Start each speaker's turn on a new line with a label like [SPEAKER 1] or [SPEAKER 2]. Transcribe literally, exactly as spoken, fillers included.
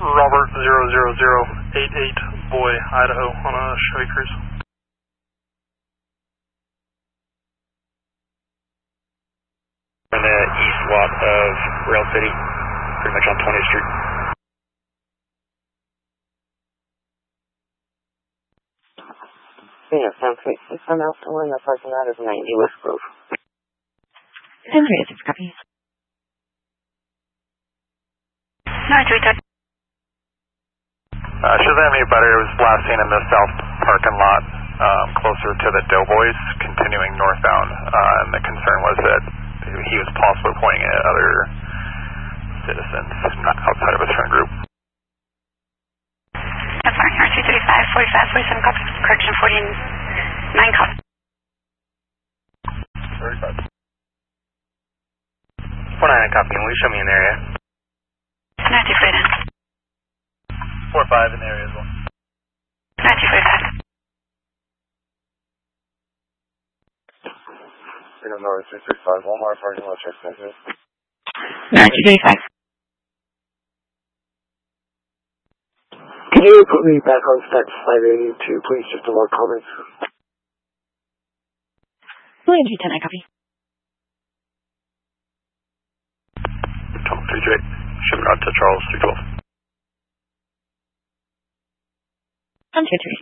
[SPEAKER 1] Robert zero zero zero eight eight, Boy, Idaho, on a Chevy Cruze.
[SPEAKER 2] On the east lot of Rail City, pretty much on twentieth Street.
[SPEAKER 3] Yeah, sounds great. Six one out, the one that's parking lot is ninety West Grove.
[SPEAKER 4] Andrea, six copy.
[SPEAKER 5] No, do we talk?
[SPEAKER 6] Uh, Shazam Butter was last seen in the south parking lot, um, closer to the Doughboys, continuing northbound, uh, and the concern was that he was possibly pointing at other citizens not outside of his friend group.
[SPEAKER 5] That's fine. R two thirty-five, forty-five, forty-seven copy. Correction, forty-nine copy.
[SPEAKER 6] thirty-five.
[SPEAKER 2] forty-nine copy, and will you show me an area?
[SPEAKER 5] nine two forty-nine.
[SPEAKER 6] four five in the area as well.
[SPEAKER 5] nine two forty-five.
[SPEAKER 3] Freedom North three three five, Walmart parking lot, check center.
[SPEAKER 4] nine two thirty-five.
[SPEAKER 3] Can you put me back on stack five eighty-two, please, just a more comments?
[SPEAKER 4] William G ten, I copy.
[SPEAKER 6] Tom three three eight, shipping out to Charles three twelve.
[SPEAKER 4] one two three